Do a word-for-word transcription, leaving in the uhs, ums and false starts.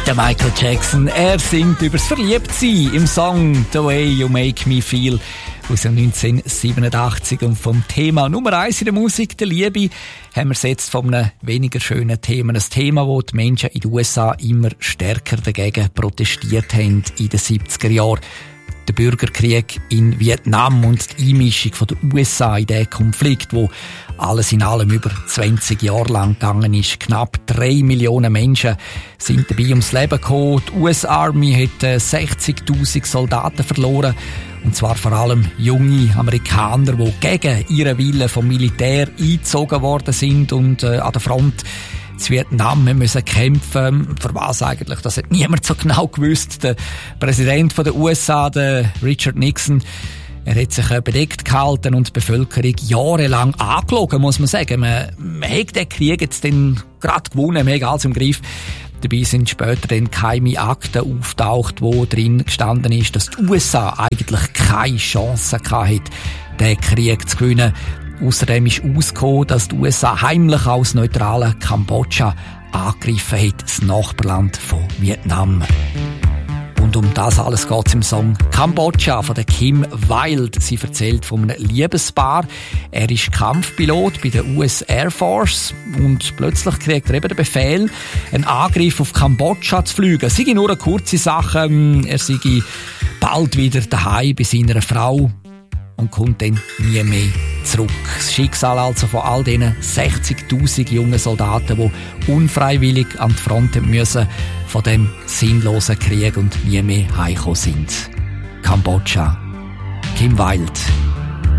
Der Michael Jackson, er singt über das Verliebtsein im Song «The Way You Make Me Feel» aus dem neunzehnhundertsiebenundachtzig. Und vom Thema Nummer eins in der Musik, der Liebe, haben wir es jetzt von einem weniger schönen Thema. Ein Thema, wo die Menschen in den U S A immer stärker dagegen protestiert haben in den siebziger Jahren. Der Bürgerkrieg in Vietnam und die Einmischung der U S A in diesen Konflikt, wo alles in allem über zwanzig Jahre lang gegangen ist. Knapp drei Millionen Menschen sind dabei ums Leben gekommen. Die U S Army hat sechzigtausend Soldaten verloren. Und zwar vor allem junge Amerikaner, die gegen ihren Willen vom Militär eingezogen worden sind und äh, an der Front in Vietnam müssen kämpfen. Für was eigentlich? Das hat niemand so genau gewusst. Der Präsident der U S A, der Richard Nixon, er hat sich bedeckt gehalten und die Bevölkerung jahrelang angelogen, muss man sagen. Man, man hat den Krieg jetzt dann gerade gewonnen, man hat alles im Griff. Dabei sind später dann geheime Akten auftaucht, wo drin gestanden ist, dass die U S A eigentlich keine Chance hatte, den Krieg zu gewinnen. Außerdem ist ausgekommen, dass die U S A heimlich aus neutralen Kambodscha angegriffen hat, das Nachbarland von Vietnam. Und um das alles geht es im Song «Kambodscha» von der Kim Wilde. Sie erzählt von einem Liebespaar. Er ist Kampfpilot bei der U S Air Force und plötzlich kriegt er eben den Befehl, einen Angriff auf Kambodscha zu fliegen. Es sei nur eine kurze Sache, er sei bald wieder daheim bei seiner Frau und kommt dann nie mehr zurück. Das Schicksal also von all diesen sechzigtausend jungen Soldaten, die unfreiwillig an die Front müssen, von dem sinnlosen Krieg und nie mehr heimgekommen sind. Kambodscha. Kim Wilde.